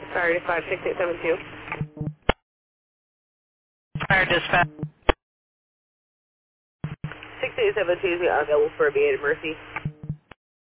Fire dispatch 6872. Fire dispatch. 6872 is available for immediate emergency.